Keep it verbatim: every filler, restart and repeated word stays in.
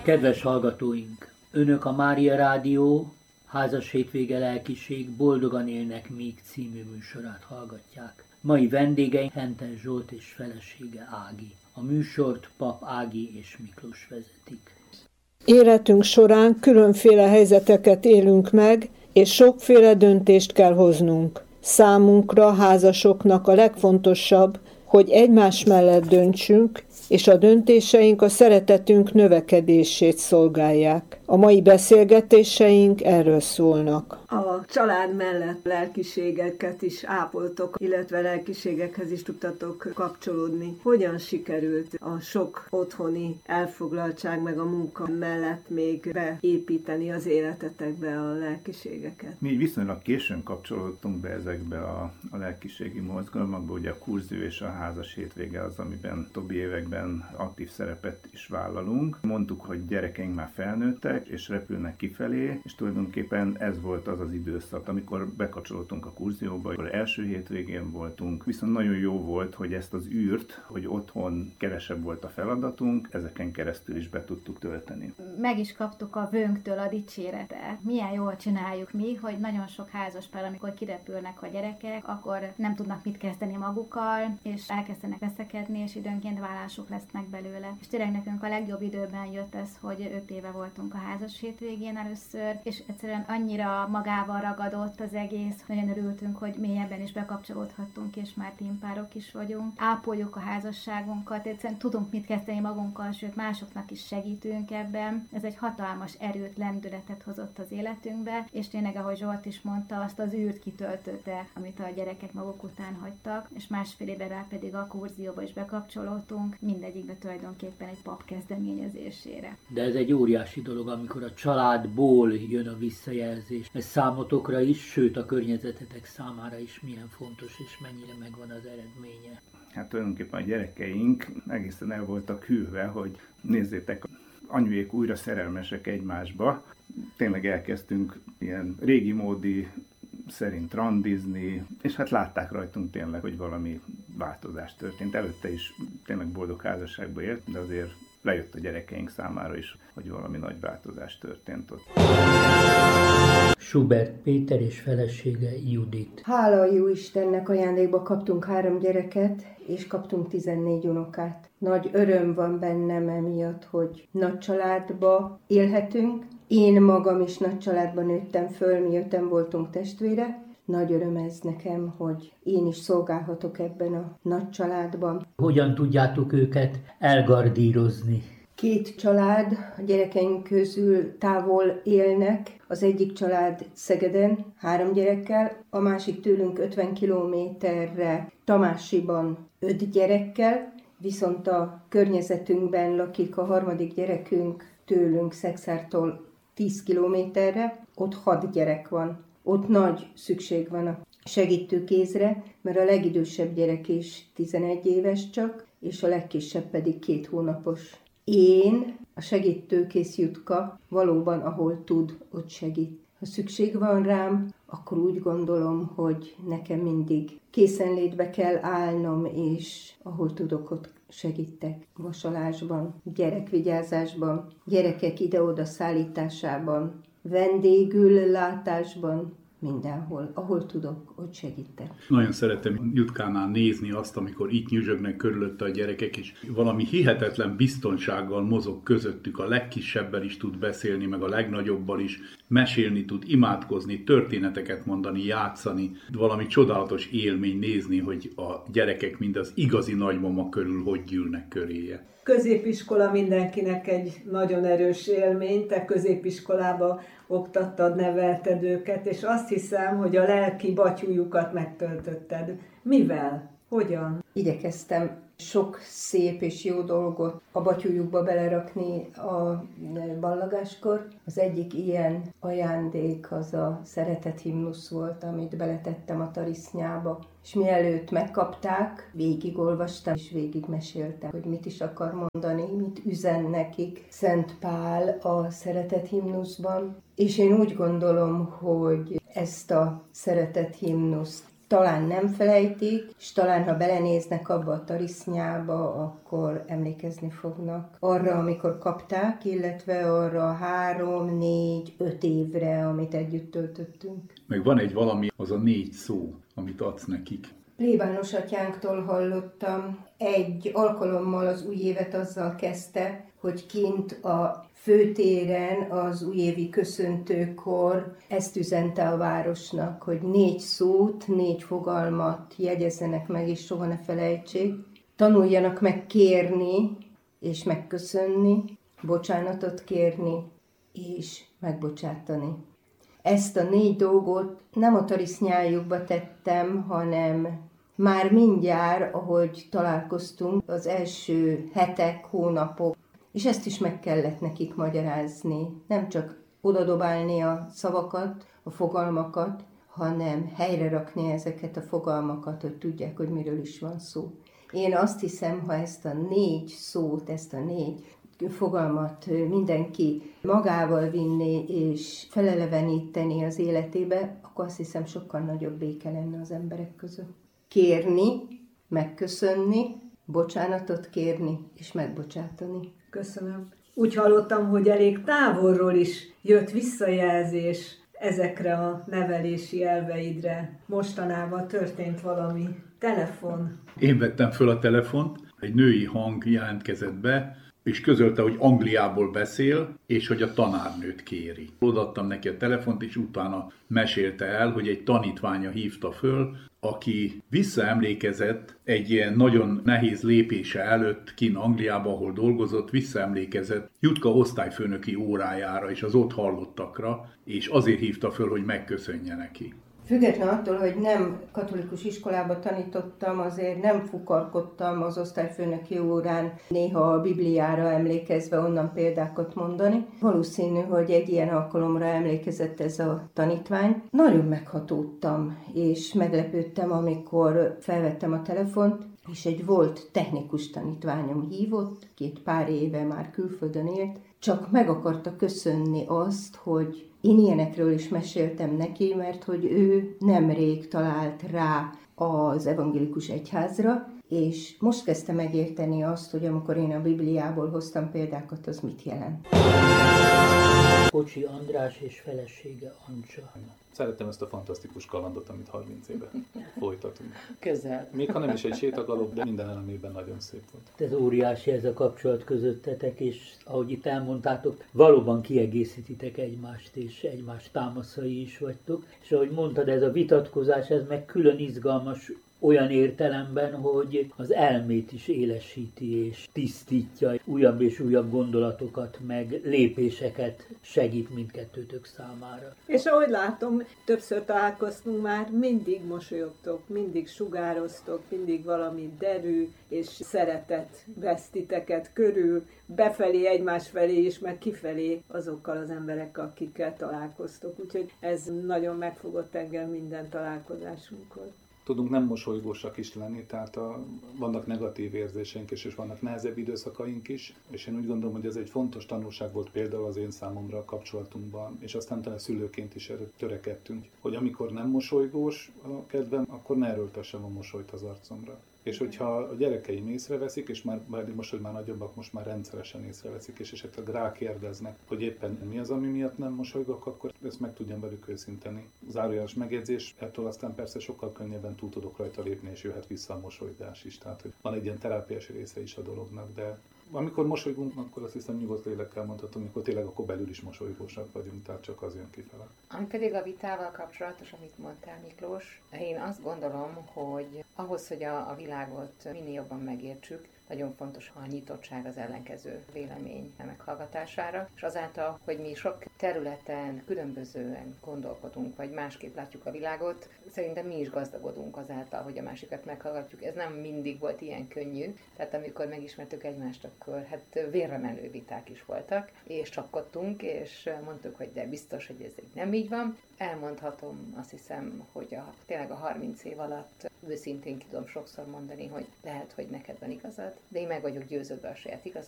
Kedves hallgatóink! Önök a Mária Rádió Házas Hétvége Lelkiség Boldogan élnek még című műsorát hallgatják. Mai vendégeink Henten Zsolt és felesége Ági. A műsort Pap Ági és Miklós vezetik. Életünk során különféle helyzeteket élünk meg, és sokféle döntést kell hoznunk. Számunkra, házasoknak a legfontosabb, hogy egymás mellett döntsünk, és a döntéseink a szeretetünk növekedését szolgálják. A mai beszélgetéseink erről szólnak. A család mellett lelkiségeket is ápoltok, illetve lelkiségekhez is tudtatok kapcsolódni. Hogyan sikerült a sok otthoni elfoglaltság meg a munka mellett még beépíteni az életetekbe a lelkiségeket? Mi viszonylag későn kapcsolódtunk be ezekbe a, a lelkiségi mozgalmakba, ugye a kurzió és a házas hétvége az, amiben többi években aktív szerepet is vállalunk. Mondtuk, hogy gyerekeink már felnőttek, és repülnek kifelé, és tulajdonképpen ez volt az az időszak, amikor bekapcsolódtunk a kurzióba, akkor első hétvégén voltunk, viszont nagyon jó volt, hogy ezt az űrt, hogy otthon kevesebb volt a feladatunk, ezeken keresztül is be tudtuk tölteni. Meg is kaptuk a vőnktől a dicséretet. Milyen jól csináljuk mi, hogy nagyon sok házaspár, amikor kirepülnek a gyerekek, akkor nem tudnak mit kezdeni magukkal, és elkezdenek veszekedni, és időnként vállások lesznek belőle. És tényleg nekünk a legjobb időben jött ez, hogy öt éve voltunk a házas hétvégén először, és egyszerűen annyira magával ragadott az egész, nagyon örültünk, hogy mélyebben is bekapcsolódhattunk, és már tímpárok is vagyunk. Ápoljuk a házasságunkat, egyszerűen tudunk mit kezdeni magunkkal, sőt másoknak is segítünk ebben. Ez egy hatalmas erőt, lendületet hozott az életünkbe, és tényleg, ahogy Zsolt is mondta, azt az űrt kitöltötte, amit a gyerekek maguk után hagytak, és másfél éve rá pedig a kurzióba is bekapcsolódtunk, mindegyikbe tulajdonképpen egy pap kezdeményezésére. De ez egy óriási dolog, amikor a családból jön a visszajelzés. Ez számotokra is, sőt a környezetetek számára is milyen fontos, és mennyire megvan az eredménye. Hát tulajdonképpen a gyerekeink egészen el voltak hűlve, hogy nézzétek, anyuék újra szerelmesek egymásba. Tényleg elkezdtünk ilyen régi módi szerint randizni, és hát látták rajtunk tényleg, hogy valami változás történt. Előtte is tényleg boldog házasságban élt, de azért lejött a gyerekeink számára is, hogy valami nagy változás történt ott. Schubert Péter és felesége Judit. Hála a jó Istennek, ajándékba kaptunk három gyereket, és kaptunk tizennégy unokát. Nagy öröm van bennem emiatt, hogy nagy családba élhetünk. Én magam is nagy családban nőttem föl, mi öten voltunk testvére. Nagy öröm ez nekem, hogy én is szolgálhatok ebben a nagy családban. Hogyan tudjátok őket elgardírozni? Két család a gyerekeink közül távol élnek. Az egyik család Szegeden, három gyerekkel, a másik tőlünk ötven kilométerre Tamássiban öt gyerekkel, viszont a környezetünkben lakik a harmadik gyerekünk tőlünk Szexártól tíz kilométerre, ott hat gyerek van. Ott nagy szükség van a segítőkézre, mert a legidősebb gyerek is tizenegy éves csak, és a legkisebb pedig két hónapos. Én, a segítőkész Jutka, valóban ahol tud, ott segít. Ha szükség van rám, akkor úgy gondolom, hogy nekem mindig készenlétbe kell állnom, és ahol tudok, ott segítek. Vasalásban, gyerekvigyázásban, gyerekek ide-oda szállításában, vendégül látásban, mindenhol, ahol tudok, ott segítek. Nagyon szeretem Jutkánál nézni azt, amikor itt nyüzsögnek körülötte a gyerekek, és valami hihetetlen biztonsággal mozog közöttük, a legkisebbel is tud beszélni, meg a legnagyobbal is, mesélni tud, imádkozni, történeteket mondani, játszani, valami csodálatos élmény nézni, hogy a gyerekek mind az igazi nagymama körül hogy gyűlnek köréje. Középiskola mindenkinek egy nagyon erős élmény, te középiskolába oktattad, nevelted őket, és azt hiszem, hogy a lelki batyújukat megtöltötted. Mivel? Hogyan? Igyekeztem sok szép és jó dolgot a batyújukba belerakni a ballagáskor. Az egyik ilyen ajándék az a szeretet himnusz volt, amit beletettem a tarisznyába. És mielőtt megkapták, végigolvastam és végigmeséltem, hogy mit is akar mondani, mit üzen nekik Szent Pál a szeretet himnuszban. És én úgy gondolom, hogy ezt a szeretet himnuszt talán nem felejtik, és talán ha belenéznek abba a tarisznyába, akkor emlékezni fognak arra, amikor kapták, illetve arra három, négy, öt évre, amit együtt töltöttünk. Meg van egy valami, az a négy szó, amit adsz nekik. Plébános atyánktól hallottam, egy alkalommal az új évet azzal kezdte, hogy kint a főtéren az újévi köszöntőkor ezt üzente a városnak, hogy négy szót, négy fogalmat jegyezzenek meg, és soha ne felejtsék. Tanuljanak meg kérni, és megköszönni, bocsánatot kérni, és megbocsátani. Ezt a négy dolgot nem a tarisznyájukba tettem, hanem már mindjárt, ahogy találkoztunk, az első hetek, hónapok, és ezt is meg kellett nekik magyarázni. Nem csak odadobálni a szavakat, a fogalmakat, hanem helyre rakni ezeket a fogalmakat, hogy tudják, hogy miről is van szó. Én azt hiszem, ha ezt a négy szót, ezt a négy fogalmat mindenki magával vinni és feleleveníteni az életébe, akkor azt hiszem sokkal nagyobb béke lenne az emberek között. Kérni, megköszönni, bocsánatot kérni és megbocsátani. Köszönöm. Úgy hallottam, hogy elég távolról is jött visszajelzés ezekre a nevelési elveidre. Mostanában történt valami. Telefon. Én vettem föl a telefont, egy női hang jelentkezett be, és közölte, hogy Angliából beszél, és hogy a tanárnőt kéri. Odaadtam neki a telefont, és utána mesélte el, hogy egy tanítványa hívta föl, aki visszaemlékezett egy ilyen nagyon nehéz lépése előtt kint Angliába, ahol dolgozott, visszaemlékezett Jutka osztályfőnöki órájára és az ott hallottakra, és azért hívta föl, hogy megköszönje neki. Független attól, hogy nem katolikus iskolába tanítottam, azért nem fukarkodtam az osztályfőnöki órán, néha a Bibliára emlékezve onnan példákat mondani. Valószínű, hogy egy ilyen alkalomra emlékezett ez a tanítvány. Nagyon meghatódtam, és meglepődtem, amikor felvettem a telefont, és egy volt technikus tanítványom hívott, két pár éve már külföldön élt, csak meg akarta köszönni azt, hogy én ilyenekről is meséltem neki, mert hogy ő nemrég talált rá az evangélikus egyházra, és most kezdte megérteni azt, hogy amikor én a Bibliából hoztam példákat, az mit jelent. Kocsi András és felesége Ancsa. Szerettem ezt a fantasztikus kalandot, amit harminc éve folytatunk. Közel. Még ha nem is egy sétagalop, de minden elemében nagyon szép volt. Ez óriási ez a kapcsolat közöttetek, és ahogy itt elmondtátok, valóban kiegészítitek egymást, és egymás támaszai is vagytok. És ahogy mondtad, ez a vitatkozás, ez meg külön izgalmas olyan értelemben, hogy az elmét is élesíti és tisztítja, újabb és újabb gondolatokat, meg lépéseket segít mindkettőtök számára. És ahogy látom, többször találkoztunk már, mindig mosolyogtok, mindig sugároztok, mindig valami derű és szeretet vesz titeket körül, befelé, egymás felé is, meg kifelé azokkal az emberekkel, akikkel találkoztok. Úgyhogy ez nagyon megfogott engem minden találkozásunkkor. Tudunk nem mosolygósak is lenni, tehát a, vannak negatív érzéseink is, és vannak nehezebb időszakaink is, és én úgy gondolom, hogy ez egy fontos tanulság volt például az én számomra a kapcsolatunkban, és aztán talán szülőként is erre törekedtünk, hogy amikor nem mosolygós a kedvem, akkor ne erőltessem a mosolyt az arcomra. És hogyha a gyerekeim észreveszik, és már most, hogy már nagyobbak, most már rendszeresen észreveszik, és esetleg rákérdeznek, hogy éppen mi az, ami miatt nem mosolygok, akkor ezt meg tudjam velük őszinteni. Zárójeles megjegyzés, ettől aztán persze sokkal könnyebben túl tudok rajta lépni, és jöhet vissza a mosolygás is. Tehát, hogy van egy ilyen terápiás része is a dolognak, de amikor mosolygunk, akkor azt hiszem nyugodt lélekkel mondhatom, amikor tényleg akkor belül is mosolygósak vagyunk, tehát csak az jön kifele. Ami pedig a vitával kapcsolatos, amit mondtál, Miklós, én azt gondolom, hogy ahhoz, hogy a, a világot minél jobban megértsük, nagyon fontos a nyitottság az ellenkező vélemény meghallgatására, és azáltal, hogy mi sok területen különbözően gondolkodunk, vagy másképp látjuk a világot, szerintem mi is gazdagodunk azáltal, hogy a másikat meghallgatjuk. Ez nem mindig volt ilyen könnyű, tehát amikor megismertük egymást, akkor hát vérre menő viták is voltak, és csapkodtunk, és mondtuk, hogy de biztos, hogy ez nem így van. Elmondhatom, azt hiszem, hogy a, tényleg a harminc év alatt őszintén tudom sokszor mondani, hogy lehet, hogy neked van igazad, de én meg vagyok győződve a saját igazam.